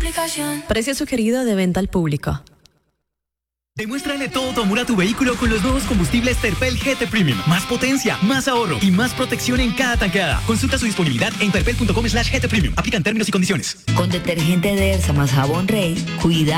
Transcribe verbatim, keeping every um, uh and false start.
aplicación. Precio sugerido de venta al público. Demuéstrale todo tu amor a tu vehículo con los nuevos combustibles Terpel G T Premium. Más potencia, más ahorro y más protección en cada tanqueada. Consulta su disponibilidad en terpel punto com slash G T Premium. Aplican términos y condiciones. Con detergente Dersa más jabón Rey, cuida